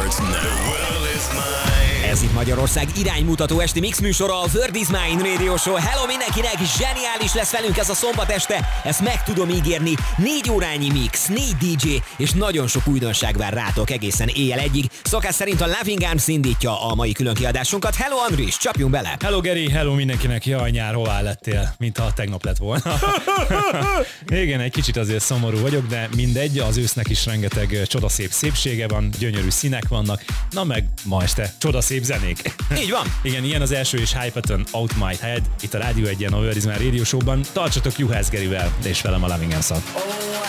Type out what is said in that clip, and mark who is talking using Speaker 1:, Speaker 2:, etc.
Speaker 1: starts now. The world is mine.
Speaker 2: Ez itt Magyarország iránymutató esti mix műsora, a World is Mine Radio Show. Hello mindenkinek, zseniális lesz velünk ez a szombat este, ezt meg tudom ígérni. 4 órányi mix, 4 DJ, és nagyon sok újdonság vár rátok egészen éjjel egyig. Szokás szerint a Loving Arms indítja a mai különkiadásunkat. Hello Andris, csapjunk bele!
Speaker 3: Hello Geri, hello mindenkinek, jaj nyár, hová lettél, mintha tegnap lett volna. Igen, egy kicsit azért szomorú vagyok, de mindegy, az ősznek is rengeteg csodaszép szépsége van, gyönyörű színek vannak, na meg ma este csodaszép zenék.
Speaker 2: Így van.
Speaker 3: Igen, ilyen az első és Hypeton Out My Head, itt a Rádió 1-en a World is Mine Radio Show-ban. Tartsatok Juhász Gerivel, és velem a Loving Arms-at.